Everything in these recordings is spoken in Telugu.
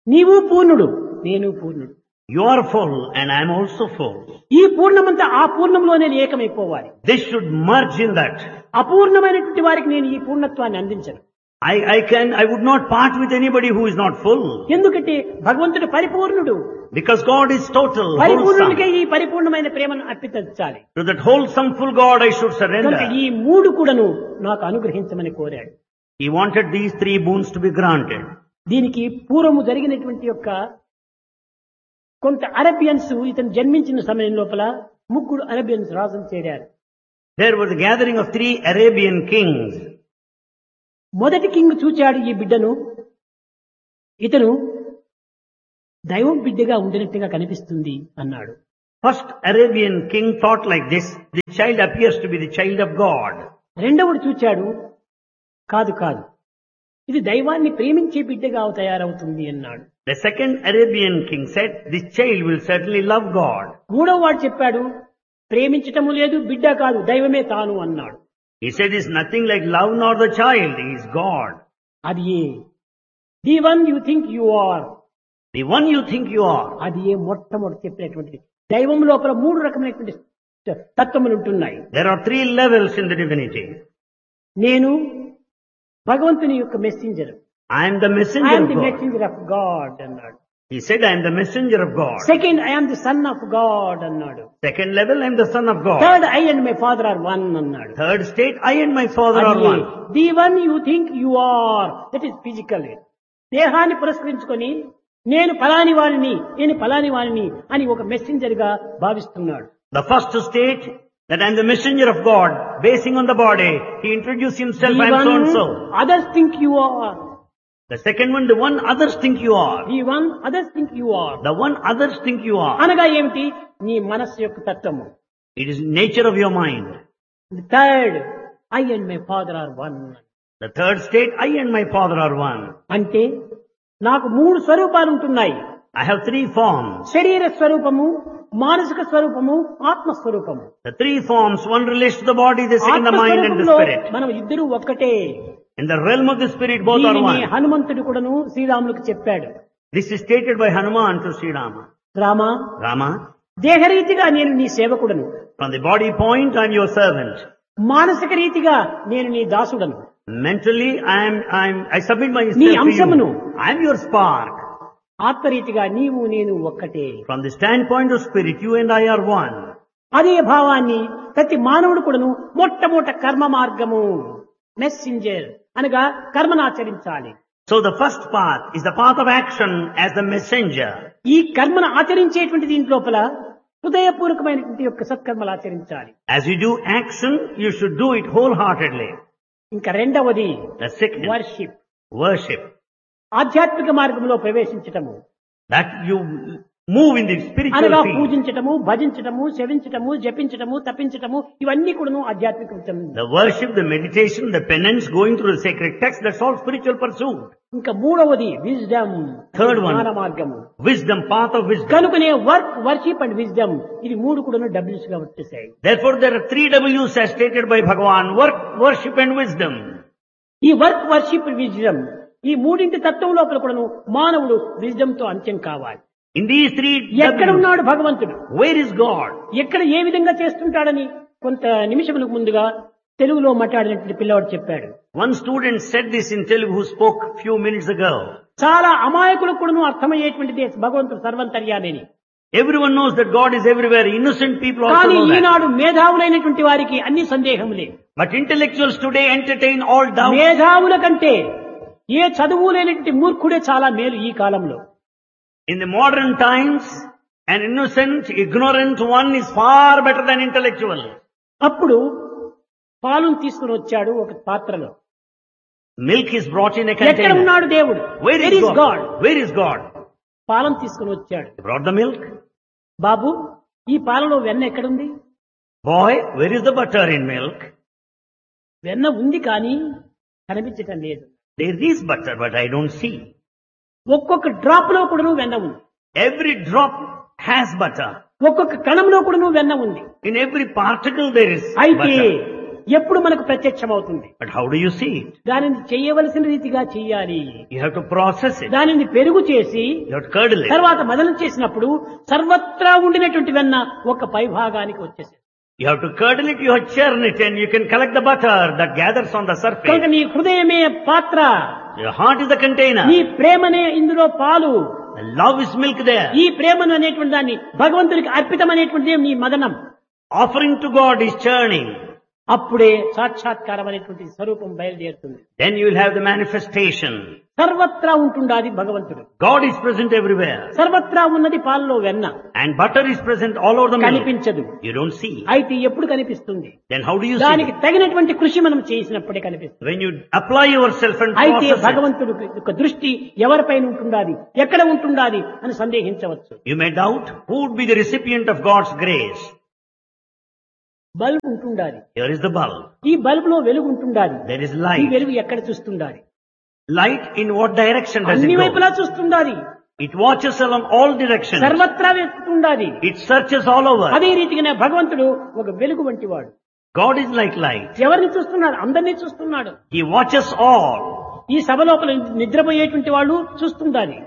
నీవు పూర్ణుడు, నేను పూర్ణుడు. You are full and I am also full. ఈ పూర్ణమంతా ఆ పూర్ణంలోనే ఏకమైపోవాలి. This should merge in that. అపూర్ణమైనటువంటి వారికి నేను ఈ పూర్ణత్వాన్ని అందించను. I would not part with anybody who is not full. ఎందుకంటే భగవంతుడు పరిపూర్ణుడు. Because God is total, పరిపూర్ణునికే wholesome. ఈ పరిపూర్ణమైన ప్రేమను అర్పించాలి. To that wholesome full God I should కనుక surrender. ఈ మూడు కూడాను నాకు అనుగ్రహించమని కోరాడు. He wanted these three boons to be granted. దీనికి పూర్వము జరిగినటువంటి యొక్క కొంత అరేబియన్స్ ఇతను జన్మించిన సమయం లోపల 3 అరేబియన్స్ రాజులు చేరారు. There was a gathering of 3 Arabian kings. మొదటి కింగ్ చూచాడు ఈ బిడ్డను. ఇతను దైవం బిడ్డగా ఉండినట్టుగా కనిపిస్తుంది అన్నాడు. First Arabian king thought like this, the child appears to be the child of God. రెండవడు చూచాడు, కాదు కాదు, ఇది దైవాన్ని ప్రేమించే బిడ్డగా తయారవుతుంది అన్నాడు. The second Arabian king said, this child will certainly love God. మూడవ వాడు చెప్పాడు, ప్రేమించటము లేదు, బిడ్డ కాదు, దైవమే తాను అన్నాడు. He said, it's nothing like love nor the child, he is God. అది ఏ the one you think you are, The one you think you are. అది ఏ మొట్టమొదటి చెప్పినటువంటిది. దైవం లోపల 3 రకమైనటువంటి తత్వములు ఉంటున్నాయి. There are 3 levels in the divinity. నేను భగవంతుని యొక్క messenger, I am the I messenger yam of the God. Messenger of God అన్నాడు. He said, I am the messenger of God. Second, I am the son of God అన్నాడు. Second level, I am the son of God. Third, I and my father are one అన్నాడు. Third state, I and my father are one. The one you think you are, that is physical. దేహాన్ని పురస్కరించుకొని నేను ఫలాని వారిని, నేను ఫలాని వారిని అని ఒక మెసెంజర్ గా భావిస్తున్నాడు. The first state, that I am the messenger of God, basing on the body, he introduced himself, I am so and so. Others think you are. The second one, the one others think you are. The one others think you are The one others think you are. అనగా ఏమిటి? నీ మనస్సు యొక్క తత్వము. It is nature of your mind. Third, I and my father are one. The third state, I and my father are one. అంటే నాకు 3 స్వరూపాలు ఉంటున్నాయి. I have 3 forms. శరీర స్వరూపము, మానసిక స్వరూపము, ఆత్మ స్వరూపము. The 3 forms, one relates to the body, the second the ఆత్మ mind and the స్వరూపంలో spirit. మనం ఇద్దరు ఒక్కటే. In the realm of the spirit, both are దీనిని one. హనుమంతుడు కూడాను శ్రీరాములకు చెప్పాడు. This is stated by Hanuman to Sri Rama. Rama, Rama, దేహరీతిగా నేను నీ సేవకుడను, from the body point, I am your servant. మానసిక రీతిగా నేను నీ దాసుడను. Mentally, I submit నీ myself to అంశమును. you. I am your spark. ఆత్మరీతిగా నీవు నేను ఒక్కటే. From the standpoint of spirit, you and I are one. అదే భావాన్ని ప్రతి మానవుడు కూడాను మొట్టమొదట కర్మ మార్గము, మెసెంజర్ అనగా కర్మను ఆచరించాలి. So the first path is the path of action as the messenger. ఈ కర్మను ఆచరించేటువంటి దీని లోపల హృదయపూర్వకమైనటువంటి యొక్క సత్కర్మలు ఆచరించాలి. As you do action, you should do it wholeheartedly. ఇంకా రెండవది The second, వర్షిప్, worship. ఆధ్యాత్మిక మార్గంలో ప్రవేశించటము That you move in the spiritual అనగా field. పూజించటము, భజించటము, సేవించటము, జపించటము, తప్పించటము, ఇవన్నీ కూడాను ఆధ్యాత్మిక The worship, the meditation, the penance, going through the sacred text, that's all spiritual pursuit. ఇంకా మూడవది విజ్డమ్, Third one. జ్ఞాన మార్గము. Wisdom, path of wisdom. కనుకనే వర్క్, వర్షిప్ అండ్ విజ్డమ్ ఇది 3 కూడాను డబ్ల్యూస్ గా వచ్చేసాయి. Therefore, there are 3 W's as stated by Bhagavan: work, worship and wisdom. ఈ వర్క్, వర్షిప్, విజ్డమ్ ఈ మూడింటి తత్వం లోపల కూడాను మానవుడు విజ్డమ్ తో అంత్యం కావాలి. In these 3 ఎక్కడ W's, ఉన్నాడు భగవంతుడు, where is God? ఎక్కడ ఏ విధంగా చేస్తుంటాడని కొంత నిమిషములకు ముందుగా తెలుగులో మాట్లాడినటువంటి పిల్లవాడు చెప్పాడు. One student said this in Telugu who spoke few minutes ago. చాలా అమాయకులకు కూడాను అర్థమయ్యేటువంటిది భగవంతుడు సర్వంతర్యామని. Everyone knows that God is everywhere. Innocent people also కానీ know that. ఈనాడు మేధావులైనటువంటి వారికి అన్ని సందేహములే. But intellectuals today entertain all doubts. మేధావుల కంటే ఏ చదువు లేనటువంటి మూర్ఖుడే చాలా మేలు ఈ కాలంలో. In the modern times, an innocent, ignorant one is far better than intellectual. అప్పుడు పాలును తీసుకుని వచ్చాడు ఒక పాత్రలో. Milk is brought in a ఎక్కడ container. ఉన్నాడు దేవుడు? Where Where is is God? God? Where is God? పాలను తీసుకుని వచ్చాడు. He brought the milk. బాబు, ఈ పాలలో వెన్న ఎక్కడుంది? Boy, where is the butter in milk? వెన్న ఉంది కానీ కనిపించటం లేదు. There is butter, but I don't see. ఒక్కొక్క డ్రాప్ లో కూడా వెన్న ఉంది. Every drop has butter. ఒక్కొక్క కణంలో కూడా వెన్న ఉంది. In every particle there is అయితే butter. ఎప్పుడు మనకు ప్రత్యక్షమవుతుంది. But how do you see it? దానిని చేయవలసిన రీతిగా చెయ్యాలి. You have to process it. దానిని పెరుగు చేసి You have to curdle it. తర్వాత మదనం చేసినప్పుడు సర్వత్రా ఉండినటువంటి వెన్న ఒక పైభాగానికి వచ్చేసింది. You have to curdle it, you have to churn it, and you can collect the butter that gathers on the కనుక surface. నీ హృదయమే పాత్ర, Your heart is the container. నీ ప్రేమనే ఇందులో పాలు. The love is milk there. ఈ ప్రేమను అనేటువంటి దాన్ని భగవంతుడికి అర్పితం అనేటువంటిది నీ మదనం. Offering to God is churning. అప్పుడే సాక్షాత్కారం అనేటువంటి స్వరూపం బయలుదేరుతుంది. Then you will have the manifestation. సర్వత్రా ఉంటుండాది భగవంతుడు. God is present everywhere. సర్వత్రా ఉన్నది పాలలో వెన్న. And butter is present all over the milk. కనిపించదు. You don't see. అయితే ఎప్పుడు కనిపిస్తుంది? Then how do you see దానికి it? తగినటువంటి కృషి మనం చేసినప్పుడే కనిపిస్తుంది. When you apply yourself and అయితే process it, భగవంతుడు యొక్క దృష్టి ఎవరిపైన ఉంటుండాది, ఎక్కడ ఉంటుండాది అని సందేహించవచ్చు. you may doubt who would be the recipient of God's grace. Bulb ఉంటుండాలి. Here is the bulb. ఈ బల్బ్ లో వెలుగు ఉంటుండాలి. There is ఈ light. వెలుగు ఎక్కడ చూస్తుండాలి? Light in what direction does it అన్ని go? వైపులా చూస్తుండాలి. It watches along all directions. సర్వత్రా వెతుకుతుండాలి. It searches all over. అదే రీతిగానే భగవంతుడు ఒక వెలుగు వంటి వాడు. God is like light. ఎవరిని చూస్తున్నాడు? అందరినీ చూస్తున్నాడు. He watches all. ఈ సభ లోపల నిద్రపోయేటువంటి వాళ్ళు చూస్తుండాలి.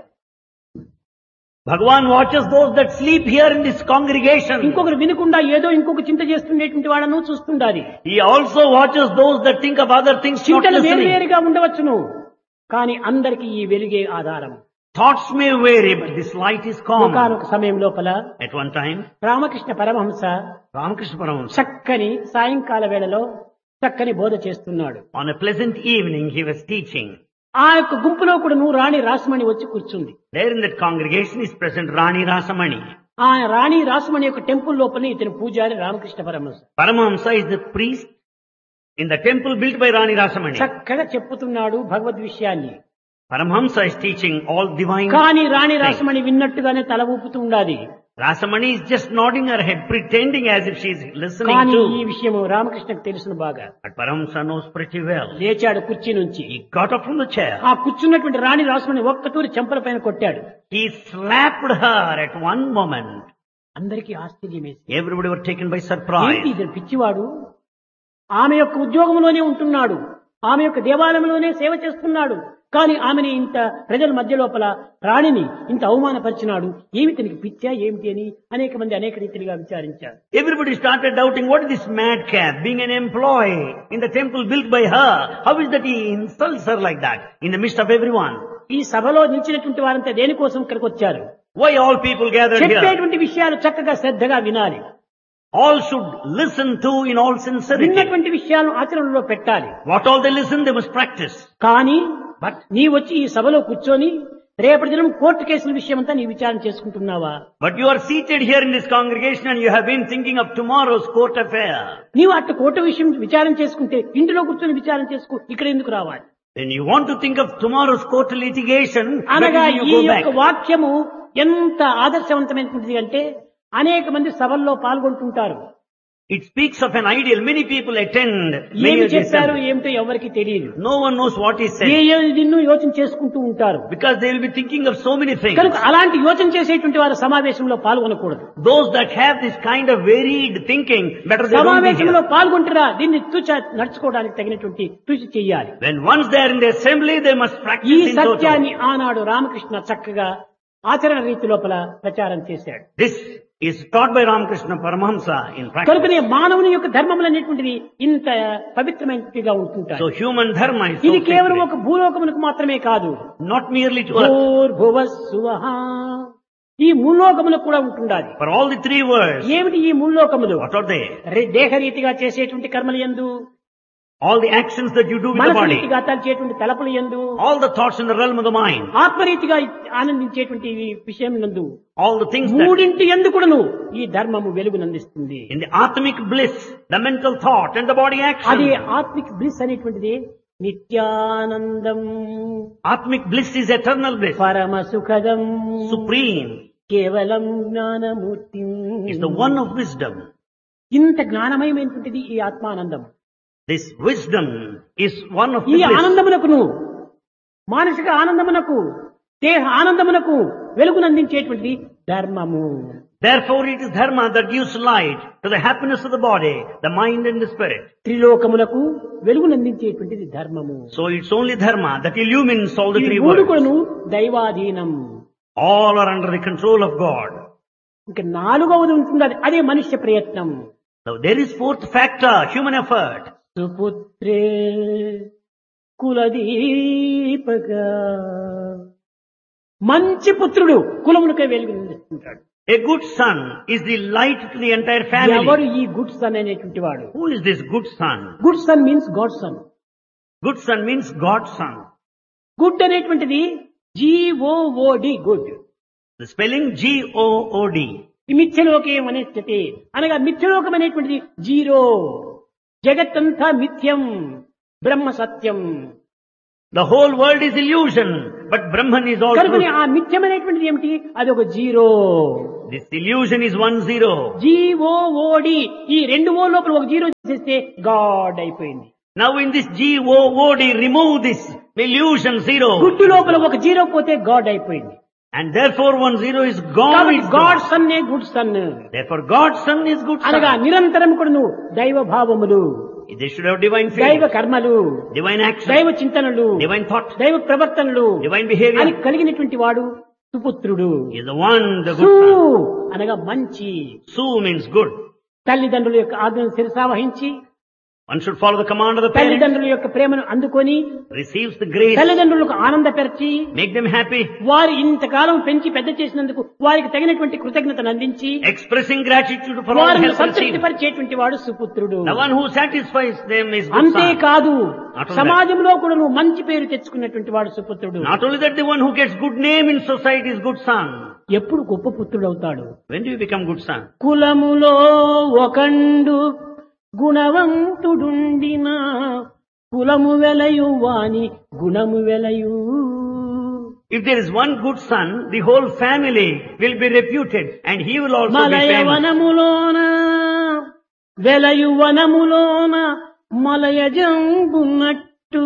Bhagavan watches those that sleep here in this congregation. ఇంకొకరు వినకుండా ఏదో ఇంకొక చింత చేస్తుండేటువంటి వాళ్ళను చూస్తుండాలి. He also watches those that think of other things not చింతలు listening. వేరువేరుగా ఉండవచ్చును, కానీ అందరికీ ఈ వెలుగే ఆధారం. Thoughts may vary, but this light is common. ఒకానొక సమయం లోపల At one time, Ramakrishna Paramahamsa Ramakrishna Paramahamsa, చక్కని సాయంకాల వేళలో చక్కని బోధ చేస్తున్నాడు. on a pleasant evening, he was teaching. ఆ యొక్క గుంపులో కూడా నువ్వు రాణి రాసమణి వచ్చి కూర్చుంది. There in that congregation is present Rani Rasamani. ఆ రాణి రాసమణి యొక్క టెంపుల్ లోపల ఇతని పూజారి Ramakrishna Paramahamsa Paramahamsa is the priest in the temple built by Rani Rasamani. చక్కగా చెప్పుతున్నాడు భగవద్ విషయాన్ని. Paramahamsa is teaching all divine. కానీ రాణి రాసమణి విన్నట్టుగానే తల ఊపుతూ ఉండాలి. Rasamani is just nodding her head, pretending as if she is listening కానీ ఈ to. విషయం రామకృష్ణకు తెలుసును బాగా. But Paramahamsa knows pretty well. లేచాడు కుర్చీ నుంచి. He got up from the chair. ఆ కూర్చున్నటువంటి రాణి రాసమణి ఒక్కతూరి చెంపల పైన కొట్టాడు. He slapped her at one moment. అందరికీ ఆశ్చర్యం వేసి Everybody were taken by ఏంటి surprise. ఇతను పిచ్చివాడు? ఆమె యొక్క ఉద్యోగంలోనే ఉంటున్నాడు, ఆమె యొక్క దేవాలయంలోనే సేవ చేస్తున్నాడు, కానీ ఆమెని ఇంత ప్రజల మధ్య లోపల రాణిని ఇంత అవమానపరిచినాడు. ఏమి తనకి పిచ్చా ఏమిటి అని అనేక మంది అనేక రీతిగా విచారించారు. Everybody started doubting, what is this madcap, being an employee in the temple built by her? How is that he insults her like that in the midst of everyone? ఈ సభలో నిలిచినటువంటి వారంతా దేనికోసం ఇక్కడికి వచ్చారు? Why all people gathered here? చెప్పేటువంటి విషయాలు చక్కగా శ్రద్ధగా వినాలి. All should listen to in all sincerity. విన్నటువంటి విషయాలను ఆచరణలో పెట్టాలి. What all they listen, they must practice. కానీ But నీ వచ్చి ఈ సభలో కూర్చొని రేపటి దినం కోర్టు కేసుల విషయం అంతా నీ విచారణ చేసుకుంటున్నావా? you are seated here in this congregation and you have been thinking of tomorrow's court affair. నీవు అట్టు కోర్టు విషయం విచారణ చేసుకుంటే ఇంటిలో కూర్చొని విచారణ చేసుకో, ఇక్కడ ఎందుకు రావాలి? When you want to think of tomorrow's court litigation, అనగా where do ఈ you go యొక్క back? వాక్యము ఎంత ఆదర్శవంతమైనటువంటిది అంటే అనేక మంది సభల్లో పాల్గొంటుంటారు. It speaks of an ideal. Many people attend. Many ఏమి of these చెప్పారు sermons. ఏమిటో ఎవరికి తెలియదు. No one knows what is said నిన్ను యోచన చేసుకుంటూ ఉంటారు. because they will be thinking of so many things. కనుక అలాంటి యోచన చేసేటువంటి వారు సమావేశంలో పాల్గొనకూడదు. Those that have this kind of varied thinking, better they don't be సమావేశంలో here. పాల్గొంటారా దీన్ని నడుచుకోవడానికి తగినటువంటి కృషి చేయాలి. When once they are in the assembly, they must ఈ practice in total. సత్యాన్ని ఆనాడు రామకృష్ణ చక్కగా ఆచరణ రీతి లోపల ప్రచారం చేశాడు. This is taught by Ramakrishna Paramahamsa in practice. కనుకనే మానవుని యొక్క ధర్మములు అనేటువంటివి ఇంత పవిత్రమైనదిగా ఉంటుంటాయి. So human dharma is so ఇది కేవలం sacred. ఒక భూలోకమునకు మాత్రమే కాదు. Not merely to earth. భూర్భువస్సువః ఈ ముల్లోకములకు కూడా ఉంటుండాలి. For all the three words, ఏమిటి ఈ ముల్లోకములు? what are they? దేహరీతిగా చేసేటువంటి కర్మలు యందు, All the actions that you do with the మనసు body. రీతిగా తలచేటువంటి తలపులు యందు, All the thoughts in the realm of the mind. ఆత్మరీతిగా ఆనందించేటువంటి విషయం నందు, All the things that మూడింటి యందు కూడాను ఈ ధర్మము వెలుగునందిస్తుంది. in the atmic bliss, the mental thought and the body అది action. ఆత్మిక్ బ్లిస్ అనేటువంటిది నిత్యానందం, Atmic bliss is eternal bliss. పరమ సుఖదం, Supreme కేవలం Gnanamurthy. is the one of wisdom. ఇంత జ్ఞానమయమైనటువంటిది ఈ ఆత్మానందం. This wisdom is one of ఈ the bliss. ఆనందమునకును మానసిక ఆనందమునకు దేహ ఆనందమునకు వెలుగునందించేటువంటిది ధర్మము. Therefore it is dharma that gives light to the happiness of the body, the mind and the spirit. త్రిలోకములకు వెలుగునందించేటువంటిది ధర్మము. So it's only dharma that illumines all the ఈ three మూడు worlds. కూడాను దైవాధీనం. All are under the control of God. ఇంకా నాలుగవది ఉంటుంది, అదే మనుష్య ప్రయత్నం. So there is fourth factor, human effort. సుపుత్రే కులదీపక. మంచి పుత్రుడు కులమునకే వెలుగునిస్తుంటాడు. A good son is the light to the entire ఎవరు family. ఈ గుడ్ సన్ అనేటువంటి వాడు? Who is this good son? Good sun means God sun. Good son means God's son. Good అనేటువంటిది GOOD, good. The spelling G-O-O-D. ఈ మిథ్యలోకం అనేటువంటి అనగా మిథ్యలోకం అనేటువంటిది జీరో. జగత్తంతా మిథ్యం, బ్రహ్మ సత్యం. The whole world is illusion, but Brahman is all కనుకని truth. ఆ మిథ్యం అనేటువంటిది ఏమిటి? అది ఒక zero. This illusion is 1-0. GOOD, ఈ రెండు ఓ లోపల ఒక జీరో చేస్తే గాడ్ అయిపోయింది. Now in this G-O-O-D, remove this illusion 0. గుడ్డు లోపల ఒక జీరో పోతే గాడ్ అయిపోయింది. And therefore 1-0 is gone. కాబట్టి It's God gone. సన్నే good sun. Therefore God's son is good అనగా son. నిరంతరం కూడా నువ్వు దైవ భావములు, They should have divine దైవ faith, కర్మలు, divine action, దైవ చింతనలు, divine thought, దైవ ప్రవర్తనలు divine అని behavior. కలిగినటువంటి వాడు సుపుత్రుడు. He is the one, the సు good son. అనగా మంచి. Su means good. తల్లిదండ్రుల యొక్క ఆజ్ఞను శిరసావహించి One should follow the command of the parents, తల్లిదండ్రుల యొక్క ప్రేమను అందుకొని receives the grace, తల్లిదండ్రులకు ఆనందపరిచి make them happy, వారు ఇంతకాలం పెంచి పెద్ద చేసినందుకు వారికి తగినటువంటి కృతజ్ఞతను అందించి expressing gratitude for all వారిని help received. సంతృప్తిపరిచేటువంటి వాడు సుపుత్రుడు. The one who satisfies them is good son. అంతేకాదు Not only సమాజంలో కూడా నువ్వు మంచి పేరు తెచ్చుకున్నటువంటి వాడు సుపుత్రుడు. Not only that, the one who gets good name in society is good son. ఎప్పుడు గొప్ప పుత్రుడు అవుతాడు? When do you become good son? కులములో ఒకండు గుణవంతుడుండిన కులము వెలయు వాని గుణము వెలయు. If there is one good son, the whole family will be reputed and he will also be మలయ famous. వనములోన వెలయు వనములోన మలయజంబున్నట్టు.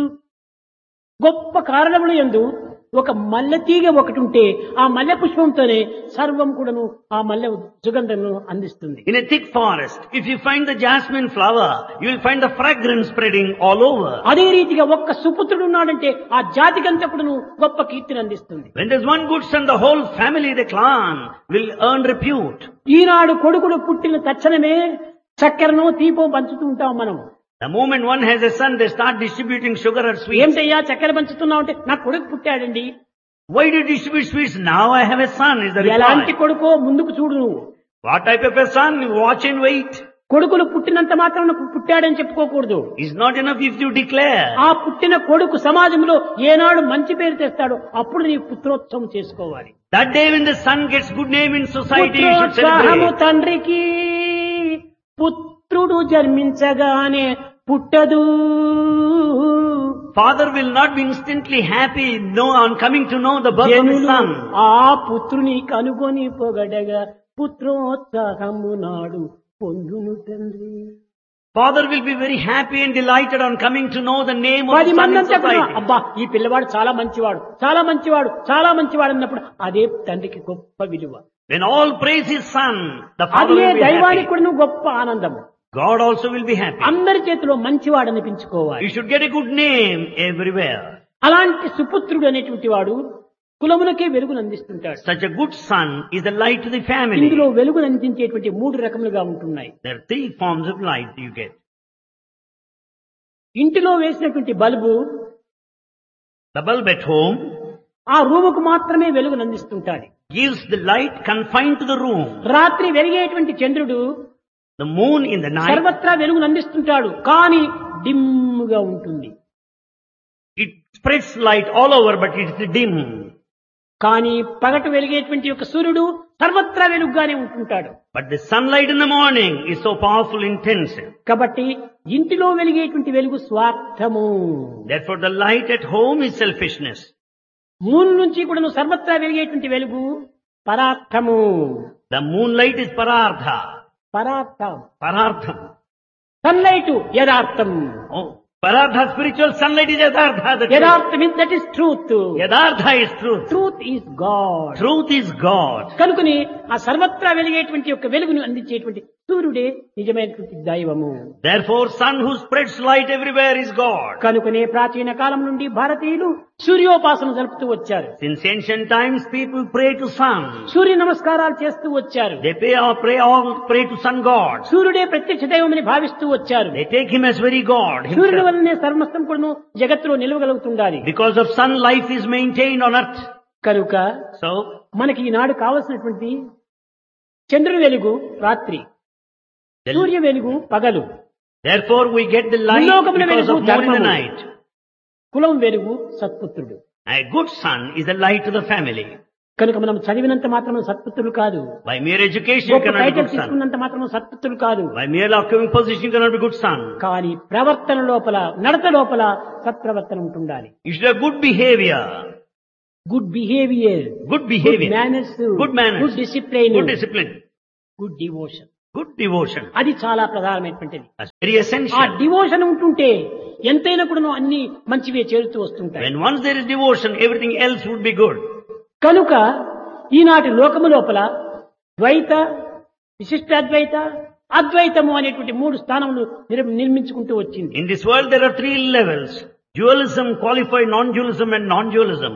గొప్ప కారణములు యందు ఒక మల్లె తీగ ఒకటి ఉంటే ఆ మల్లె పుష్పంతోనే సర్వం కూడాను ఆ మల్లె సుగంధమును అందిస్తుంది. In a thick forest, if you find the jasmine flower, you will find the fragrance spreading all over. అదే రీతిగా ఒక్క సుపుత్రుడు ఉన్నాడంటే ఆ జాతికంతా కూడాను గొప్ప కీర్తిని అందిస్తుంది. When there's one good son, the whole family, the clan, will earn repute. ఈనాడు కొడుకుడు పుట్టిన తక్షణమే చక్కెరను తీపో పంచుతూ ఉంటాం మనం. The moment one has a son, they start distributing sugar or sweets. ఏమిటయ్యా చక్కెర పంచుతున్నావు అంటే నా కొడుకు పుట్టాడండి. Why do you distribute sweets? Now I have a son, is the ఎలాంటి reply. కొడుకో ముందుకు చూడు నువ్వు. What type of a son? Watch and wait. కొడుకులు పుట్టినంత మాత్రం పుట్టాడని చెప్పుకోకూడదు. It's not enough if you declare. ఆ పుట్టిన కొడుకు సమాజంలో ఏనాడు మంచి పేరు తెస్తాడో అప్పుడు నీ పుత్రోత్సవం చేసుకోవాలి. That day when the son gets good name in society, you should పుత్రోత్సాహము celebrate. తండ్రికి పుత్రుడు జన్మించగానే పుట్టదు. Father will not be instantly happy on coming to know the birth of his జనులు son. ఆ పుత్రుని కనుగొని పొగడగా పుత్రోత్సాహము నాడు పొందును తండ్రి. Father will be very happy and delighted on coming to know the name of 10 the son మంది in అంతా కూడా society. అబ్బా ఈ పిల్లవాడు చాలా మంచివాడు, చాలా మంచివాడు, చాలా మంచివాడు అన్నప్పుడు అదే తండ్రికి గొప్ప విలువ. When all praise his son, the father అదే will be దైవానికి happy. కూడా గొప్ప ఆనందము. God also will be happy. అందరి చేతిలో మంచివాడు అనిపించుకోవాలి. You should get a good name everywhere. అలాంటి సుపుత్రుడు అనేటువంటి వాడు కులములకే వెలుగును అందిస్తుంటాడు. Such a good son is the light to the family. ఇందులో వెలుగును అందించేటువంటి 3 రకములుగా ఉంటున్నాయి. There are 3 forms of light you get. ఇంటిలో వేసినటువంటి bulb The bulb at home ఆ రూముకు మాత్రమే వెలుగును అందిస్తుంటాడు. gives the light confined to the room. రాత్రి వెలిగేటువంటి చంద్రుడు The moon in the night, సర్వత్రా వెలుగును అందిస్తుంటాడు, కానీ డిమ్గా ఉంటుంది. it spreads light all over, but it's dim. కానీ పగట వెలిగేటువంటి యొక్క సూర్యుడు సర్వత్రా వెలుగుగానే ఉంటుంటాడు. But the sunlight in the morning is so powerful, intense. కాబట్టి ఇంటిలో వెలిగేటువంటి వెలుగు స్వార్థము. Therefore the light at home is selfishness. Moon నుంచి కూడా సర్వత్రా వెలిగేటువంటి వెలుగు పరార్థము. The moonlight is parartha. పరార్థం. Parartham. Sunlight యథార్థం. Oh, Paradha, spiritual sunlight is Yadartha. The truth. యథార్థ means that is truth. Yadartha is truth. Truth is God. Truth is God. కనుకని ఆ సర్వత్రా వెలిగేటువంటి యొక్క వెలుగును అందించేటువంటి సూర్యుడే నిజమైనటువంటి దైవము. Therefore, sun who spreads light everywhere is God. కనుకనే ప్రాచీన కాలం నుండి భారతీయులు సూర్యోపాసన జరుపుతూ వచ్చారు. Since ancient times, people pray to sun. సూర్య నమస్కారాలు చేస్తూ వచ్చారు. They pray to sun God. సూర్యుడే ప్రత్యక్ష దైవమని భావిస్తూ వచ్చారు. They take him as very God సూర్యుని himself. వల్లనే సర్వస్వం కూడా జగత్తులో నిలవగలుగుతుండాలి. Because of sun, life is maintained on earth. కనుక So, మనకి ఈనాడు కావలసినటువంటి చంద్రుని వెలుగు రాత్రి, సూర్య వెలుగు పగలు, therefore we get the light భూలోకమున because of వెలుగు moon in the ధర్మము, night. కులం వెలుగు సత్పుత్రుడు. A good son is the light to the family. కనుక మనం చదివినంత మాత్రం సత్పుత్రులు కాదు. By mere education, you గొప్ప cannot be title good son. తీసుకున్నంత మాత్రం సత్పుత్రులు కాదు. By mere occupying position, you cannot be good son. కానీ ప్రవర్తన లోపల, నడత లోపల సత్ప్రవర్తన ఉంటుండాలి. You should have good behavior. Good behaviour, Good good behavior. Manners, Good manners. Good discipline, Good discipline. Good devotion. Good devotion. అది చాలా ప్రధానమైనటువంటిది. That's very ఆ essential. డివోషన్ ఉంటుంటే ఎంతైనా కూడా అన్ని మంచివే చేరుతూ వస్తుంటాయి. When once there is devotion, everything else would be good. కనుక ఈనాటి లోకము లోపల ద్వైత, విశిష్టాద్వైత, అద్వైతము అనేటువంటి మూడు స్థానములు నిర్మించుకుంటూ వచ్చింది. In this world, there are three levels. Dualism, qualified non-dualism and non-dualism.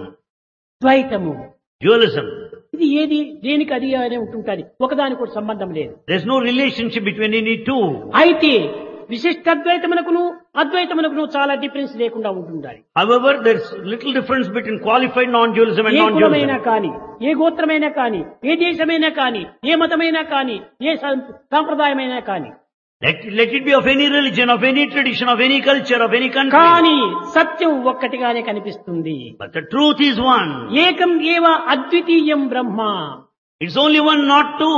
ద్వైతము Dualism. ఇది ఏది దేనికి అది అనే ఉంటుంటది, ఒకదానికి కూడా సంబంధం లేదు. There's no relationship between any two. అయితే విశిష్టాద్వైతమునకును అద్వైతమునకును చాలా డిఫరెన్స్ లేకుండా ఉంటుండాలి. However, there's little difference between qualified non-dualism and A కులమైనా non-dualism. కానీ, ఏ గోత్రమైనా కానీ, ఏ దేశమైనా కానీ, ఏ మతమైనా కానీ, ఏ సాంప్రదాయమైనా కానీ, Let it be of any religion, of any tradition, of any culture, of any country. కానీ సత్యం ఒక్కటిగానే కనిపిస్తుంది. But the truth is one. ఏకం ఏవ అద్వితీయం బ్రహ్మ. It's only one, not two.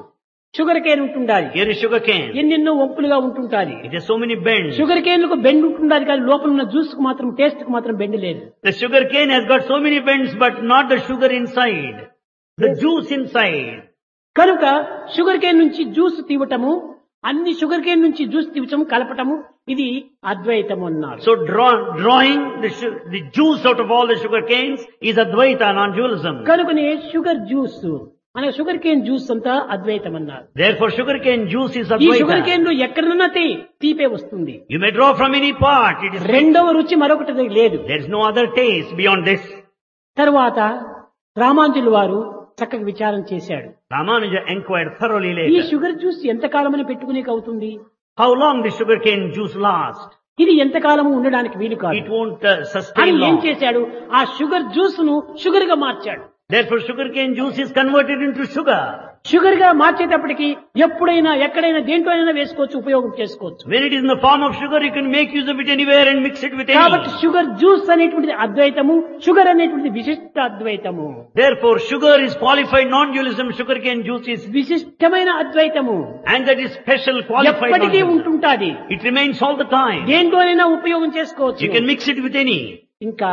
Sugar cane ఉంటుండాలి, Here is sugar cane. ఎన్నెన్నో వంపులుగా ఉంటుంటాది. It has so many bends. Sugar cane కు బెండ్ ఉంటుండాలి, కానీ లోపల ఉన్న జ్యూస్ కు మాత్రం, టేస్ట్ కు మాత్రం బెండ్ లేదు. The sugar cane has got so many bends, but not the sugar inside. The juice inside. కనుక షుగర్ కేన్ నుంచి జ్యూస్ తీవటము, అన్ని షుగర్ కేన్ నుంచి జ్యూస్ తీవటము, కలపటము, ఇది అద్వైతం అన్నారు. So drawing the juice out of all the sugar canes is Advaita, non-dualism. కనుకనే షుగర్ జ్యూస్ అనే షుగర్ కేన్ జ్యూస్ అంతా అద్వైతం అన్నారు. Therefore sugar cane juice is ఈ షుగర్ Advaita. కేన్ లో ఎక్కడన్నా తీపే వస్తుంది. You may draw from any part. It is రెండవ రుచి మరొకటి లేదు. There is no other taste beyond this. తర్వాత రామానుజులు వారు చక్కగా విచారం చేశాడు. Ramanuja inquired thoroughly ఈ later. షుగర్ జ్యూస్ ఎంతకాలమని పెట్టుకునేకి అవుతుంది, How long the sugar cane juice last? ఇది ఎంతకాలము ఉండడానికి వీలు కాదు It won't అని sustain ఏం long. చేశాడు, ఆ షుగర్ జ్యూస్ ను షుగర్ గా మార్చాడు. Therefore sugar cane juice is converted into sugar. Sugar గా మార్చేటప్పటికి ఎప్పుడైనా ఎక్కడైనా దేంట్లో అయినా వేసుకోవచ్చు, ఉపయోగం చేసుకోవచ్చు. When it is in the form of sugar, you can make use of it anywhere and mix it with కాబట్టి any. షుగర్ జ్యూస్ అనేటువంటిది అద్వైతము, షుగర్ అనేటువంటిది విశిష్ట అద్వైతము. Therefore sugar is qualified non-dualism, sugar cane juice is, విశిష్టమైన అద్వైతము and that is special qualified ఎప్పటికీ non-dualism. ఉంటుంటాది, It remains all the time. దేంట్లోనైనా ఉపయోగం చేసుకోవచ్చు. You can mix it with any. ఇంకా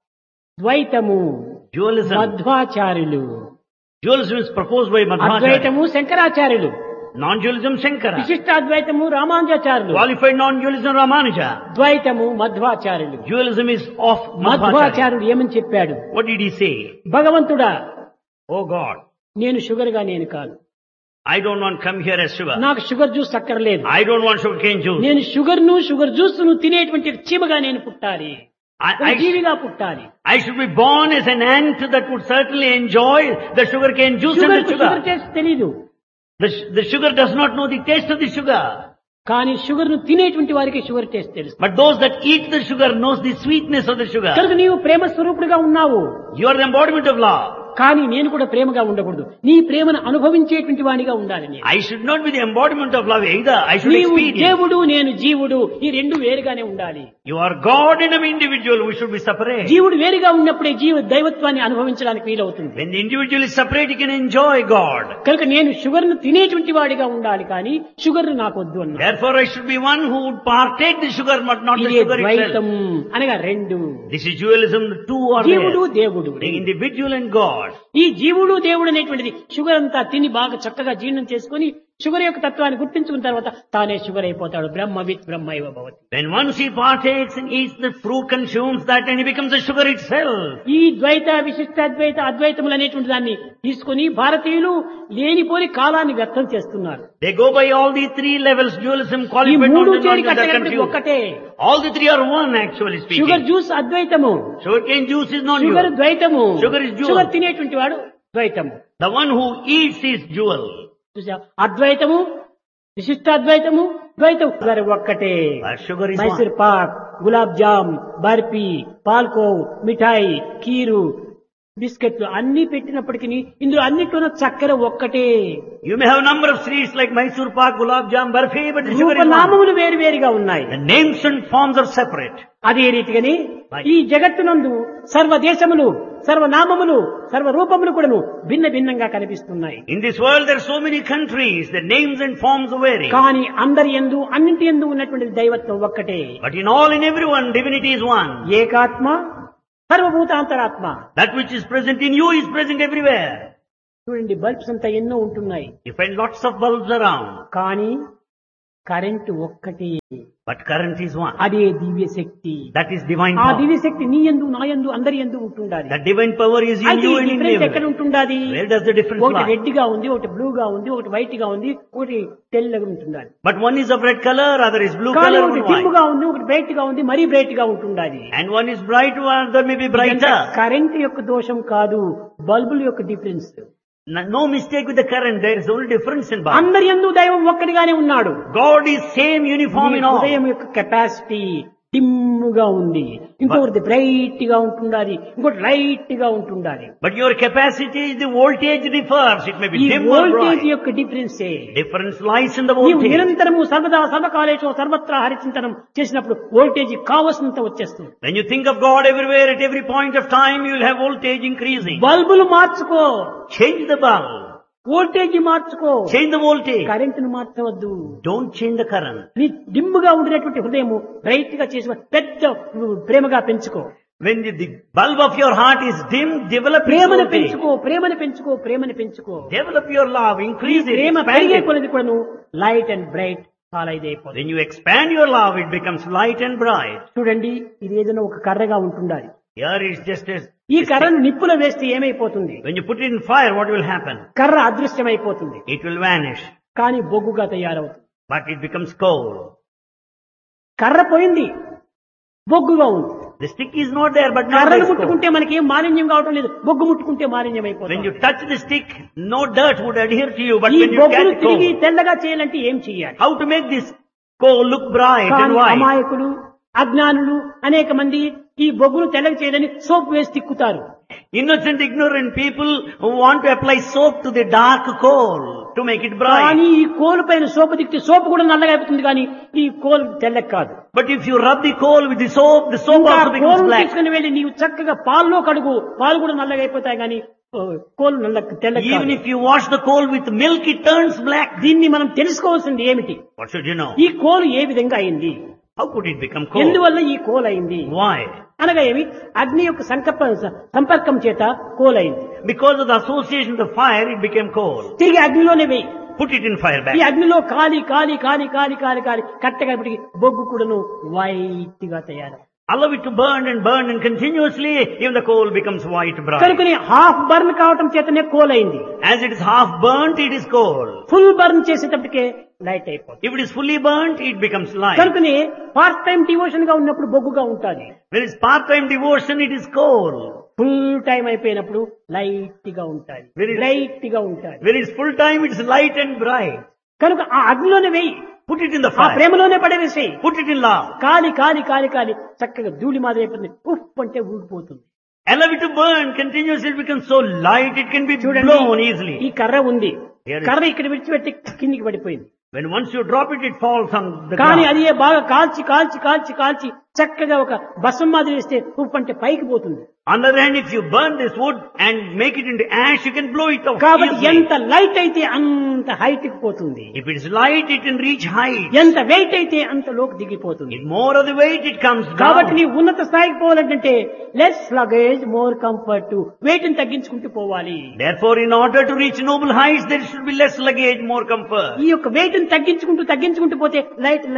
ద్వైతము Dualism. మధ్వాచార్యులు, Dualism is proposed by Madhvacharya. అద్వైతము శంకరాచార్యులు, Non-dualism Shankara. విశిష్టాద్వైతము Ramanujacharyulu, Qualified non-dualism Ramanuja. ద్వైతము మధ్వాచార్యులు. Dualism is of Madhvacharya. మధ్వాచార్యుడు ఏమని చెప్పాడు, What did he say? భగవంతుడా Oh God, నేను షుగర్ గా నేను కాదు, I don't want come here as sugar. నాకు షుగర్ జ్యూస్ అక్కర్లేదు, I don't want sugar cane juice. నేను షుగర్ ను షుగర్ జ్యూస్ ను తినేటువంటి చీమగా నేను పుట్టాలి, ఒక జీవిగా పుట్టాలి. I should be born as an ant that would certainly enjoy the sugar cane juice and sugar the sugar sugar. Taste తెలీదు, The sugar does not know the taste of the sugar. కానీ షుగర్ ను తినేటువంటి వారికి షుగర్ టేస్ట్ తెలుసు. But those that eat the sugar knows the sweetness of the sugar. కనుక నీవు ప్రేమ స్వరూపుడుగా ఉన్నావు, You are the embodiment of love. కానీ నేను కూడా ప్రేమగా ఉండకూడదు, నీ ప్రేమను అనుభవించేటువంటి వాడిగా ఉండాలి నేను. I should not be the embodiment of love either. I should నీవు experience. దేవుడు, నేను జీవుడు, ఈ రెండు వేరుగానే ఉండాలి. You are God and an individual. We should be separate. జీవుడు వేరుగా ఉన్నప్పుడే దైవత్వాన్ని అనుభవించడానికి వీలవుతుంది. When the individual is separate, he can enjoy God. కనుక నేను షుగర్ ను తినేటువంటి వాడిగా ఉండాలి, కానీ షుగర్ నాకు వద్దు అన్నా. Therefore, I should be one who would partake the sugar, but not the ఇదే sugar ద్వైతం itself. అనగా రెండు, This is dualism. The two are జీవుడు there. దేవుడు. The individual and God. ఈ జీవుడు దేవుడు అనేటువంటిది షుగర్ అంతా తిని బాగా చక్కగా జీర్ణం చేసుకుని షుగర్ యొక్క తత్వాన్ని గుర్తించుకున్న తర్వాత తానే షుగర్ అయిపోతాడు. బ్రహ్మవిత్ బ్రహ్మైవ భవతి. When once he partakes and eats the fruit, consumes that, and he becomes a sugar itself. ఈ ద్వైత విశిష్టాద్వైత అద్వైతములు అనేటువంటి దాన్ని తీసుకుని భారతీయులు లేనిపోని కాలాన్ని వ్యర్థం చేస్తున్నారు. They go by all the three levels, dualism, ఈ qualified, మూడు non-dual, చేరి they're కట్టగలిపి confused. ఒక్కటే. All the three are one, actually speaking. Sugar juice అద్వైతము, Sugarcane juice is sugar non-dual. ద్వైతము, Sugar is dual. Sugar తినేటువంటి వాడు ద్వైతము. The one who eats is dual. చూసా, అద్వైతము విశిష్టాద్వైతము ద్వైతం షుగర్ ఒక్కటే. But sugar is Mysore one. Pak, gulab jam, barfi, పాల్కోవ్, మిఠాయి, కీరు, బిస్కెట్లు అన్ని పెట్టినప్పటికీ ఇందులో అన్నిట్లోనూ చక్కెర ఒక్కటే. You may have a number of sweets like Mysore pak, gulab jam, barfi, but the sugar is one. రూపనామములు వేరు వేరుగా ఉన్నాయి. The names and forms are separate. అదే రీతిగాని ఈ జగత్తునందు సర్వ దేశములు, సర్వనామములు, సర్వరూపములు కూడాను భిన్న భిన్నంగా కనిపిస్తున్నాయి. In this world there are so many countries, the names and forms vary. కానీ అందరి యందు అన్నింటి యందు ఉన్నటువంటి దైవత్వం ఒక్కటే. But in all, in everyone, divinity is one. ఏకాత్మ సర్వభూతాంతరాత్మ. That which is present in you is present everywhere. చూడండి, బల్బ్స్ అంతా ఎన్నో ఉంటున్నాయి, You find lots of bulbs around, కానీ కరెంటు ఒక్కటే. but current is one. అదే దివ్య శక్తి. That is divine ఆ power. దివ్య శక్తి నీ యందు నా యందు అందరి యందు ఉంటుండాలి. That divine power is in అయితే you and in డిఫరెన్స్ ఎక్కడ everyone. ఉంటుండాలి? Where does the difference ఒకటి lie? రెడ్ గా ఉంది, ఒకటి బ్లూ గా ఉంది, ఒకటి వైట్ గా ఉంది, ఒకటి తెల్లగా ఉంటుండాలి. But one is of red color, other is blue కానీ color, ఒకటి one డిమ్ white. గా ఉంది, ఒకటి బ్రైట్ గా ఉంది, మరీ బ్రైట్ గా ఉంటుండాలి. And one is bright, one other may be brighter. Current యొక్క దోషం కాదు, బల్బుల యొక్క difference. No mistake with the current, there is only difference in bulb. అందరి యందు దైవం ఒక్కడిగానే ఉన్నాడు. God is same, uniform నీ in all. హృదయం యొక్క కెపాసిటీ డిమ్ గా ఉంది, ఇంకొకటి బ్రైట్ గా ఉంటుండాలి, ఇంకోటి లైట్ గా ఉంటుండాలి. But your capacity, the voltage differs. It may be ఈ dim or వోల్టేజ్ bright. యొక్క డిఫరెన్సే. Difference lies in the నీవు voltage. నిరంతరము సర్వదా సర్వకాలేశం సర్వత్రా హరిచింతనం చేసినప్పుడు వోల్టేజ్ కావలసినంత వచ్చేస్తుంది. When you think of God everywhere, at every point of time, you will have voltage increasing. బల్బులు మార్చుకో, Change the bulb. వోల్టేజ్ మార్చుకో, Change the voltage. కరెంటును మార్చవద్దు. Don't change the current. నీ డిమ్ముగా ఉండేటువంటి హృదయము బ్రైట్ గా చేసి పెద్ద ప్రేమగా పెంచుకో. When the bulb of your heart is dim, develop its ప్రేమను voltage. పెంచుకో, ప్రేమను పెంచుకో, ప్రేమను పెంచుకో. Develop your love, ఈ increase it, ప్రేమ expand పెరిగే it. కొలది కూడాను లైట్ అండ్ బ్రైట్ చాలా ఇదైపోతుంది. When you expand your love, it becomes light and bright. చూడండి, ఇది ఏదైనా ఒక కర్రగా ఉంటుండాలి. Here is just as ఈ కర్రను నిప్పులో వేస్తే ఏమైపోతుంది? when you put it in fire, what will happen? కర్ర అదృశ్యమైపోతుంది, It will vanish, కానీ బొగ్గుగా తయారవుతుంది. but it becomes coal. కర్ర పోయింది, బొగ్గుగా ఉంది. The stick is not there, but now there కర్రను is coal. ముట్టుకుంటే మనకి ఏం మాలిన్యం కావటం లేదు, బొగ్గు ముట్టుకుంటే మాలిన్యం When అయిపోతుంది. you touch the stick, no dirt would adhere to you, but ఈ when you బొగ్గును catch తిరిగి coal, తెల్లగా చేయాలంటే ఏం చేయాలి? how to make this coal look bright and కానీ white? అమాయకులు, అజ్ఞానులు అనేక మంది ఈ బొగ్గును తెల్లగా చేయాలని సోప్ వేసి తిక్కుతారు. Innocent, ignorant people who want to apply soap to the dark coal to make it bright. కానీ ఈ కోలు పైన సోపు తిక్కి సోపు కూడా నల్లగా అయిపోతుంది, కానీ ఈ కోలు తెల్లగా కాదు. But if you rub the coal with the soap ఇంకా also becomes కోలు black. తీసుకుని వెళ్ళి నీవు చక్కగా పాల్లో కడుగు, పాలు కూడా నల్లగా అయిపోతాయి, కానీ కోలు తెల్లగా Even కాదు. if you wash the coal with milk, it turns black. దీన్ని మనం తెలుసుకోవాల్సింది ఏమిటి? What should you know? ఈ కోలు ఏ విధంగా అయింది, How could it become coal? ఎందువల్ల ఈ కోలు అయింది Why? అనగా ఏమి? అగ్ని యొక్క సంపర్కం చేత కోలు అయింది. Because of the association of the fire, it became coal. తిరిగి అగ్నిలోనే వేయి. Put it in fire back. ఈ అగ్నిలో కాలి కాలి కాలి కాలి కాలి కాలి కట్టగలిపటికి బొగ్గు కూడాను వైట్ గా తయారు. Allow it to burn and continuously, even the coal becomes white bright. కనుకని హాఫ్ బర్న్ కావటం చేతనే కోల్ అయింది. As it is half burnt, it is coal. Full burn చేసేటప్పటికే light అయిపోతుంది. If it is fully burnt, it becomes light. కనుకని పార్ట్ టైం డివోషన్ గా ఉన్నప్పుడు బొగ్గుగా ఉంటుంది. When it's part-time devotion, it is coal. Full time అయిపోయినప్పుడు లైట్ గా ఉంటుంది, బ్రైట్ గా ఉంటుంది. When it's full time, it's light and bright. కనుక ఆ అగ్నిలోనే వేయి, Put it in the ఆ fire. ప్రేమలోనే పడవేసేయి. Put it in love. కాలి కాలి కాలి కాలి చక్కగా ధూళి మాదిరి అయిపోతుంది, ఉఫ్ అంటే ఊడిపోతుంది. Allow it to burn continuously, it becomes so light, it can be చూడండి, blown easily. ఈ కర్ర ఉంది, Here is- కర్ర ఇక్కడ విడిచిపెట్టి కిందికి పడిపోయింది. When once you drop it, it falls on the కానీ ground. అది బాగా కాల్చి కాల్చి కాల్చి కాల్చి చక్కగా ఒక భస్మం మాదిరి వేస్తే ఉప్పు అంటే పైకి పోతుంది. On the other hand, if you burn this wood and make it into ash, you can blow it off కాబట్టి easily. ఎంత లైట్ అయితే అంత హైట్ కి పోతుంది, If it is light, it can reach height. ఎంత వెయిట్ అయితే అంత లోకి దిగిపోతుంది. If more of the weight, it comes కాబట్టి down. నీ ఉన్నత స్థాయికి పోవాలంటే less luggage more comfort, wait ని తగ్గించుకుంటూ పోవాలి. Therefore, in order to reach noble heights, there should be less luggage, more comfort. ఈ యొక్క వెయిట్ ని తగ్గించుకుంటూ పోతే లైట్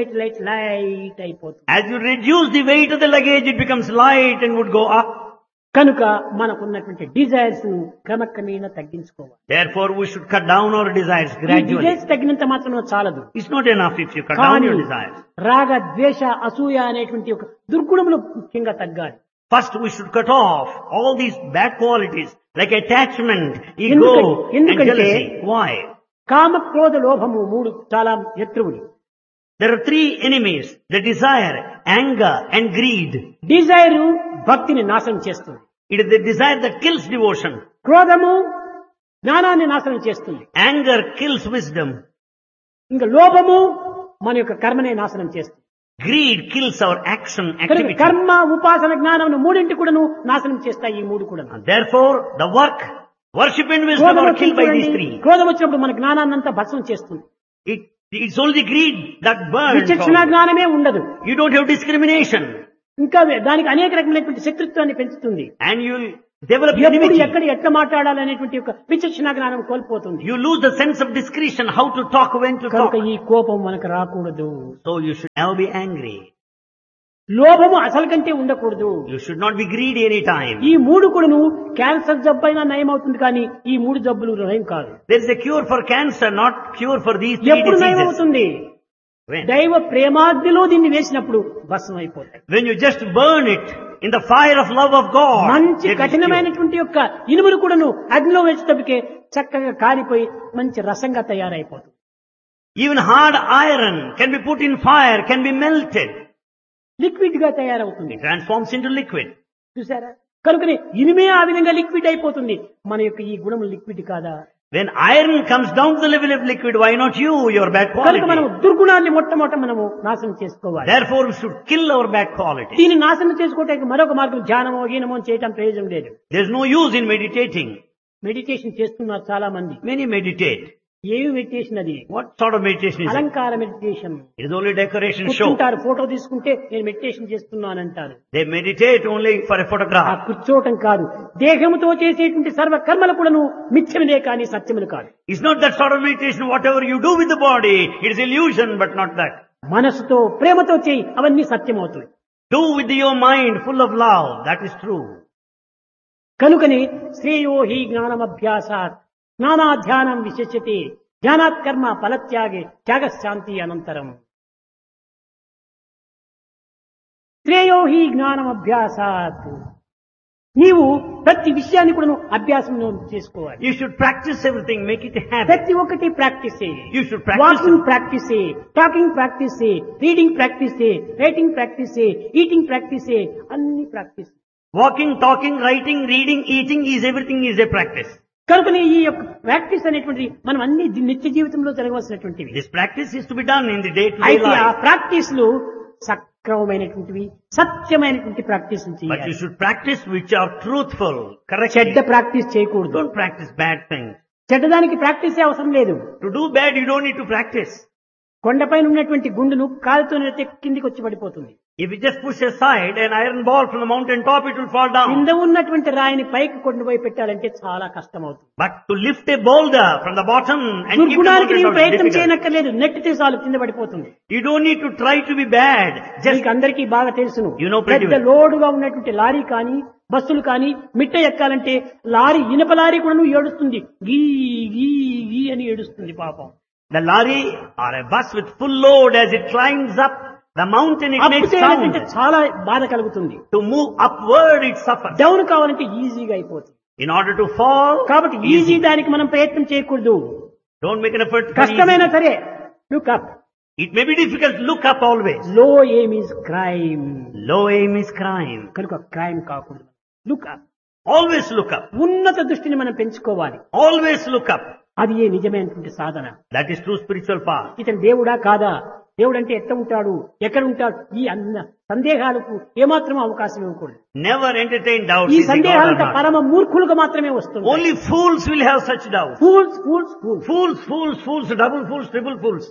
అయిపోతుంది. As you reduce the weight of the luggage, it becomes light and would go up. కనుక మనకున్నటువంటి డిజైర్స్ ను క్రమక్రమేణా తగ్గించుకోవాలి. Therefore, we should cut down our desires ఈ gradually. డిజైర్స్ తగ్గినంత మాత్రం చాలదు. It's not enough if you cut down కానీ your desires. రాగ ద్వేష అసూయ అనేటువంటి ఒక దుర్గుణములు ముఖ్యంగా తగ్గాలి. First, we should cut off all these bad qualities like attachment, ego, and ఎందుకంటే jealousy. Why? కామ క్రోధ లోభము మూడు చాలా శత్రువులు. There are three enemies: the desire, anger, and greed. Dzire భక్తిని నాశనం చేస్తుంది. It is the desire that kills devotion. క్రోధము జ్ఞానాన్ని నాశనం చేస్తుంది. Anger kills wisdom. ఇంకా లోభము మన యొక్క కర్మనే నాశనం చేస్తుంది. Greed kills our action, కనుక activity. కర్మ ఉపాసన జ్ఞానం మూడింటి కూడాను నాశనం చేస్తాయి. ఈ మూడు కూడా And therefore, the work, worship and wisdom are killed by these three. క్రోధం వచ్చినప్పుడు మన జ్ఞానాన్ని అంతా భస్మం చేస్తుంది. It's only greed that burns. విచక్షణ జ్ఞానమే ఉండదు. You don't have discrimination. ఇంకా దానికి అనేక రకమైనటువంటి శత్రుత్వాన్ని పెంచుతుంది. And you'll develop ఎప్పుడు enmity. ఎట్లా మాట్లాడాలనేటువంటి ఒక విచక్షణ జ్ఞానం కోల్పోతుంది. You lose the sense of discretion, how to talk, when to talk. కనుక ఈ కోపం మనకు రాకూడదు. So you should never be angry. లోభము అసలు కంటే ఉండకూడదు. You should not be greedy any time. ఈ మూడు కూడాను క్యాన్సర్ జబ్బు అయినా నయం అవుతుంది, కానీ ఈ మూడు జబ్బులు నయం కాదు. There is a cure for cancer, not cure for these three ఎప్పుడు నయం diseases. అవుతుంది? When? దైవ ప్రేమాగ్నిలో దీన్ని వేసినప్పుడు భస్మం అయిపోతాయి. When you just burn it in the fire of love of God. మంచి it is cured. కఠినమైనటువంటి యొక్క ఇనుమును కూడాను అగ్నిలో వేసేటప్పటికే చక్కగా కాలిపోయి మంచి రసంగా తయారైపోతుంది. Even hard iron can be put in fire, can be melted. Liquid గా తయారవుతుంది. It transforms into liquid. చూసారా? కనుకనే ఇనుమే ఆ విధంగా లిక్విడ్ అయిపోతుంది. మన యొక్క ఈ గుణము లిక్విడ్ కాదా? When iron comes down to the level of liquid, why not you, your bad కనుక మనం quality? దుర్గుణాన్ని మొట్టమొదట మనము నాశనం చేసుకోవాలి. Therefore, we should kill our bad quality. దీన్ని నాశనం చేసుకోవడానికి మరొక మార్గం ధ్యానమో గీనమో చేయటం ప్రయోజనం లేదు. There's no use in meditating. Meditation చేస్తున్నారు చాలా మంది. Many meditate. ఏమి మెడిటేషన్ అది? What sort of meditation is it? అలంకార meditation. It is only decoration show. కూర్చుంటారు, ఫోటో తీసుకుంటే నేను meditation చేస్తున్నానంటారు. They meditate only for a ఆ photograph. కూర్చోవటం కాదు, దేహముతో చేసేటువంటి సర్వ కర్మలు కూడాను మిథ్యములే కానీ సత్యములు కాదు. It's not that sort of meditation. Whatever you do with the body, it is illusion, but not that. మనసుతో ప్రేమతో చేయి, అవన్నీ సత్యమవుతాయి. Do with your mind full of love. That is true. కనుకని శ్రేయో హి జ్ఞానమభ్యాసాత్ జ్ఞానాధ్యానం విశిష్యతే జ్ఞానాత్ కర్మ ఫలత్యాగే త్యాగశాంతి అనంతరం. శ్రేయో హి జ్ఞానమభ్యాసాత్, నీవు ప్రతి విషయాన్ని కూడా అభ్యాసం చేసుకోవాలి. You should practice everything, make it a habit. ప్రతి ఒక్కటి ప్రాక్టీసే. You should practice walking ప్రాక్టీసే, talking ప్రాక్టీసే, reading ప్రాక్టీసే, writing ప్రాక్టీసే, eating ప్రాక్టీసే, అన్ని practice. Walking, talking, writing, reading, eating everything is a practice. కనుకనే ఈ యొక్క ప్రాక్టీస్ అనేటువంటిది మనం అన్ని నిత్య జీవితంలో జరగవలసినటువంటివి. This practice is to be done in the day-to-day అయితే ఆ life. ప్రాక్టీస్లు సక్రమమైనటువంటివి, సత్యమైనటువంటి ప్రాక్టీస్ But చేయాలి. you should practice which are truthful, correct. చెడ్డ ప్రాక్టీస్ చేయకూడదు. Don't practice bad things. చెడ్డదానికి ప్రాక్టీసే అవసరం లేదు. To do bad, you don't need to practice. కొండపైన ఉన్నటువంటి గుండును కాలుతో నెడితే కిందికి వచ్చి పడిపోతుంది. If you just push aside an iron ball from the mountain top, it will fall down. కింద ఉన్నటువంటి రాయిని పైకి కొండపోయి పెట్టాలంటే చాలా కష్టం అవుతుంది. But to lift a boulder from the bottom and keep the దుర్గుణానికి mountain నీవు top is ప్రయత్నం difficult. చేయనక్కర్లేదు, నెట్టితే చాలు కింద పడిపోతుంది. You don't need to try to be bad. Just మీకు అందరికీ బాగా తెలుసును. You know pretty పెద్ద well. లోడుగా ఉన్నటువంటి లారీ కానీ బస్సులు కానీ మిట్ట ఎక్కాలంటే లారీ ఇనప లారీ కూడా ఏడుస్తుంది, గీ గీ గీ అని ఏడుస్తుంది పాపం. the lorry or a bus with full load, as it climbs up the mountain, it up makes చేయాలంటే sound. చాలా బాధ కలుగుతుంది. To move upward, it suffers. Down కావాలంటే ఈజీగా అయిపోతుంది. In order to fall, కాబట్టి ఈజీ దానికి మనం ప్రయత్నం చేయకూడదు. don't make an effort. for కష్టమైనా easy. సరే look up. It may be difficult. Look up always. లో aim is crime. Low aim is crime. కనుక క్రైమ్ కాకూడదు. Look up. Always look up. ఉన్నత దృష్టిని మనం పెంచుకోవాలి. Always look up. అది ఏ నిజమైనటువంటి సాధన. That is true spiritual path. ఇతను దేవుడా కాదా, దేవుడు అంటే ఎట్లా ఉంటాడు, ఎక్కడ ఉంటాడు, ఈ అన్న సందేహాలకు ఏమాత్రం అవకాశం ఇవ్వకూడదు. Never entertain doubts. ఈ Is he God or సందేహాలంతా not? పరమ మూర్ఖులకు మాత్రమే వస్తుంది. Only fools will have such doubts. Fools fools fools. Fools, fools, fools, double fools, triple fools.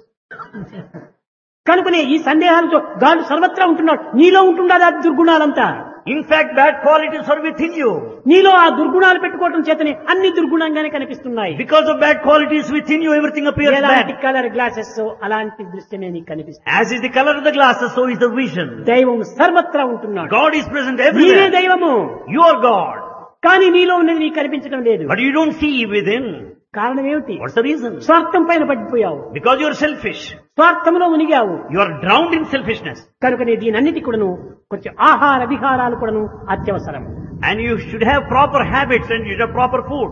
కనుకనే ఈ సందేహాలతో గాడు సర్వత్రా ఉంటున్నాడు. నీలో ఉంటున్నాడు ఆ దుర్గుణాలంతా. In fact, bad qualities are within you. నీలో ఆ దుర్గుణాలు పెట్టుకోవటం చేతనే అన్ని దుర్గుణంగానే కనిపిస్తున్నాయి. Because of bad qualities within you, everything appears ఎలాంటి bad. కలర్ గ్లాసెస్ అలాంటి దృశ్యమే నీకు కనిపిస్తుంది. As is the color of the glasses, so is the vision. దైవం సర్వత్రా ఉంటున్నాడు. God is present నీవే everywhere. దైవము. You are God. కానీ నీలో ఉన్నది నీకు కనిపించడం లేదు. But you don't see within. కారణం ఏమిటి? What's the reason? స్వార్థం పైన పడిపోయావు. Because you are selfish. స్వార్థంలో మునిగావు. You are drowned in selfishness. కనుకనే దీనన్నిటి కూడాను కొంచెం ఆహార విహారాలు కూడాను అత్యవసరం. And you should have proper habits and you should have proper food.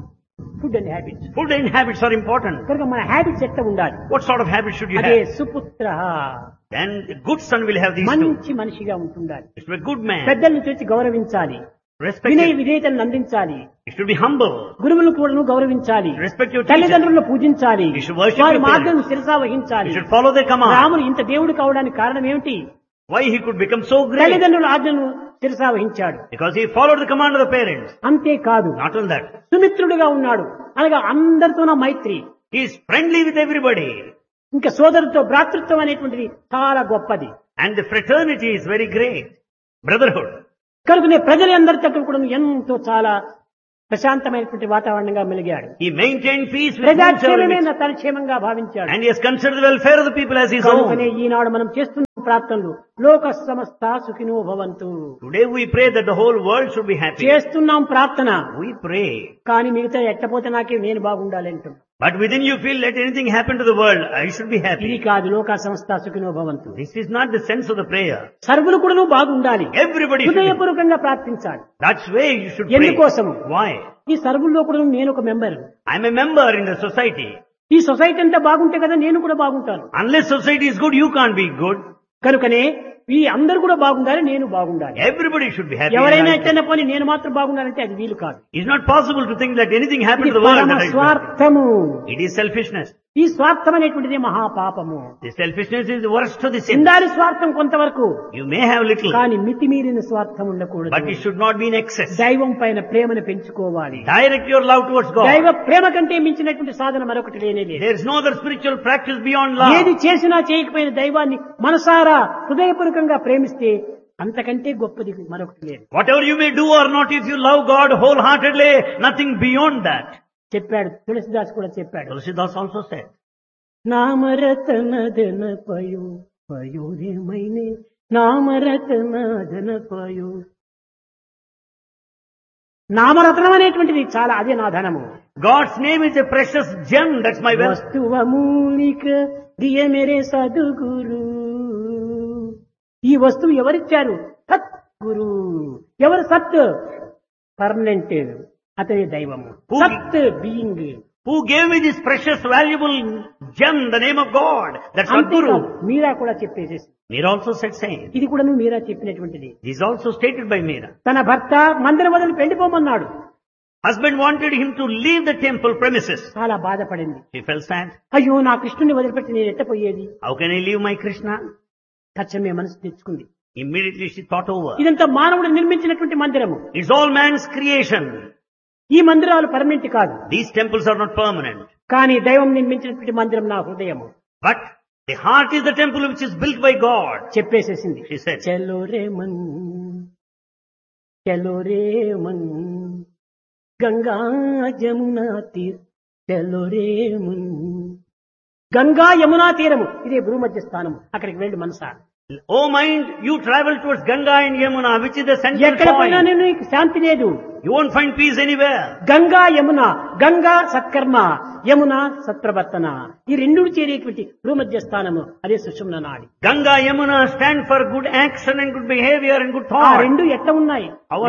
Food and habits. Food and habits are important. కనుక మన హ్యాబిట్స్ ఎట్లా ఉండాలి? What sort of habits should you అదే have? సుపుత్ర, Then a good son will have these two. మంచి మనిషిగా ఉంటుండాలి. He should be a good man. పెద్దలను చూసి గౌరవించాలి. Respect వినయ him. విధేయతలను అందించాలి. He should be humble. గురువులను కూడా గౌరవించాలి. Respect your teacher. తల్లిదండ్రులను పూజించాలి. You should worship వారి your మార్గం parents. శిరసా వహించాలి. You should follow their command. రాముడు ఇంత దేవుడు కావడానికి కారణం ఏమిటి? Why he could become so great? తల్లిదండ్రుల ఆజ్ఞను శిరసా వహించాడు. Because he followed the command of the parents. అంతేకాదు, Not only that. సుమిత్రుడుగా ఉన్నాడు. అనగా అందరితోన మైత్రి. He is friendly with everybody. ఇంకా సోదరుతో భ్రాతృత్వం అనేటువంటిది చాలా గొప్పది. And the fraternity is very great. Brotherhood. కనుకనే ప్రజలందరితో కూడా ఎంతో చాలా ప్రశాంతమైనటువంటి వాతావరణంగా మెలిగాడు. He maintained peace with ప్రజాక్షేమమే himself. నా తన క్షేమంగా భావించాడు. And he has considered the welfare of the people as his కనుకనే own. ఈనాడు మనం చేస్తున్న ప్రార్థనలు లోక సమస్త సుఖినో భవంతు. Today we pray that the whole world should be happy. చేస్తున్నాం ప్రార్థన. We pray. కానీ మిగతా ఎట్టపోతే నాకే నేను బాగుండాలి అంటున్నాం. But within you feel, let anything happen to the world, I should be ఇది happy. కాదు లోక సమస్త సుఖినో భవంతు. This is not the sense of the prayer. సర్వులు కూడా బాగుండాలి. Everybody should be. హృదయపూర్వకంగా ప్రార్థించాలి. That's way you should pray. ఎందుకోసము? Why? ఈ సర్వుల్లో కూడా నేను ఒక member. I'm a member in the society. ఈ సొసైటీ అంతా బాగుంటే కదా నేను కూడా బాగుంటాను. Unless society is good, you can't be good. కనుకనే ఈ అందరూ కూడా బాగుండాలి, నేను బాగుండాలి. Everybody should be happy. ఎవరైనా in life. ఎట్టైనా పోనీ నేను మాత్రం బాగుండాలంటే అది వీలు కాదు. It's not possible to think that anything happened ఇది to the world. పరమ that I should be. స్వార్థము. It is selfishness. ఈ స్వార్థం అనేటువంటిది మహాపాపము. The selfishness is the worst of the sin. ఉండాలి స్వార్థం కొంతవరకు, You may have little, కానీ మితిమీరిన స్వార్థం ఉండకూడదు. but it should not be in excess. దైవం పైన ప్రేమను పెంచుకోవాలి. Direct your love towards దైవ God. ప్రేమ కంటే మించినటువంటి సాధన మరొకటి లేనే లేదు. There is no other spiritual practice beyond ఏది love. చేసినా చేయకపోయిన దైవాన్ని మనసారా హృదయపూర్వకంగా ప్రేమిస్తే అంతకంటే గొప్పది మరొకటి లేదు. Whatever you may do or not, if you love God wholeheartedly, nothing beyond that. చెప్పాడు తులసిదాస్ కూడా చెప్పాడు. Tulsidas also said, నామరతన ధన పయో పయోరేమైనే నామరతన ధన పయో. నామరత్నం అనేటువంటిది చాలా, అదే నా ధనము. God's name is a precious gem, that's my wealth. వస్తువ మూలిక దియ మేరే సద్గురు. ఈ వస్తువు ఎవరిచ్చారు? సత్ గురు. ఎవరు సత్? పర్మనెంట్, అతని దైవము. సత్ being. Who gave me this precious, valuable gem, the name of God? That's our Guru. మీరా కూడా చెప్పేసేసి, Meera also said same. ఇది కూడా మీరా చెప్పినటువంటిది. This is also stated by Meera. తన భర్త మందిరం వదిలి వెళ్ళిపోమన్నాడు. Husband wanted him to leave the temple premises. చాలా బాధపడింది. She felt sad. అయ్యో నా కృష్ణుని వదిలిపెట్టి నేను ఎట్టపోయేది. How can I leave my Krishna? తక్షణమే మనసు తెచ్చుకుంది. Immediately she thought over. ఇదంతా మానవుడు నిర్మించినటువంటి మందిరము. It's all man's creation. ఈ మందిరాలు పర్మనెంట్ కాదు. These temples are not permanent. కానీ దైవం నిర్మించినటువంటి మందిరం నా హృదయము. But the heart is the temple which is built by God. చెప్పేసేసింది. She said, చలో రే మన్, చలో రే మన్, గంగా యమునా తీర్, చలో రే మన్. గంగా యమునా తీరము ఇదే భూమధ్య స్థానం. అక్కడికి వెళ్ళు మనసా. oh mind, you travel towards Ganga and Yamuna, which is the central ఎక్కడ పోయినా point. నేను నీకు శాంతి లేదు. You won't find peace anywhere. Ganga Yamuna, Ganga సత్కర్మ, యమున సత్ప్రవర్తన, ఈ రెండు చేరేటువంటి భూమధ్య స్థానము అదే సుషుమ్న నాడి. Ganga, Yamuna stand for good action and good behavior and good ఆ thought. రెండు ఎట్లా ఉన్నాయి? Our